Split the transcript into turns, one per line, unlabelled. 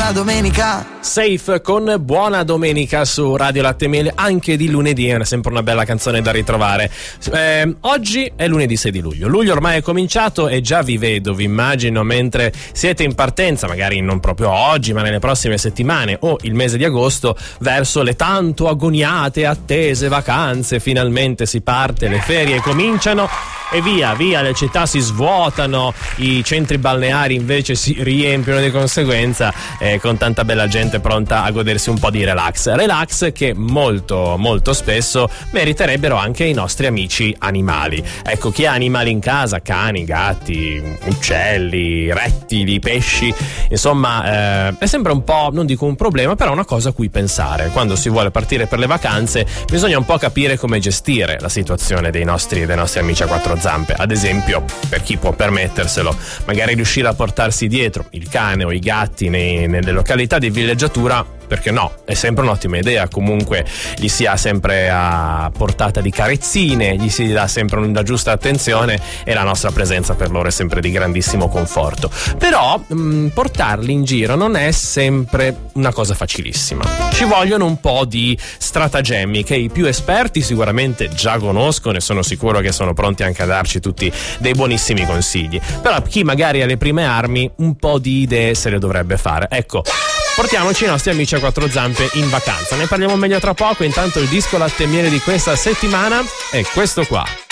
buona domenica.
Safe con Buona Domenica su Radio Latte e Miele, anche di lunedì, è sempre una bella canzone da ritrovare. Oggi è lunedì 6 di luglio. Luglio ormai è cominciato e già vi vedo, vi immagino mentre siete in partenza, magari non proprio oggi ma nelle prossime settimane o il mese di agosto, verso le tanto agoniate e attese vacanze. Finalmente si parte, le ferie cominciano e via, le città si svuotano, i centri balneari invece si riempiono di conseguenza, con tanta bella gente pronta a godersi un po' di relax che molto molto spesso meriterebbero anche i nostri amici animali. Ecco, chi ha animali in casa, cani, gatti, uccelli, rettili, pesci, insomma, è sempre un po', non dico un problema, però una cosa a cui pensare. Quando si vuole partire per le vacanze bisogna un po' capire come gestire la situazione dei nostri amici a quattro zampe. Ad esempio, per chi può permetterselo, magari riuscire a portarsi dietro il cane o i gatti nelle località di villeggiatura, perché no, è sempre un'ottima idea. Comunque gli si ha sempre a portata di carezzine, gli si dà sempre una giusta attenzione e la nostra presenza per loro è sempre di grandissimo conforto. Però portarli in giro non è sempre una cosa facilissima, ci vogliono un po' di stratagemmi che i più esperti sicuramente già conoscono e sono sicuro che sono pronti anche a darci tutti dei buonissimi consigli. Però chi magari ha le prime armi un po' di idee se le dovrebbe fare. Ecco, portiamoci i nostri amici a quattro zampe in vacanza. Ne parliamo meglio tra poco. Intanto il disco Latte e Miele di questa settimana è questo qua.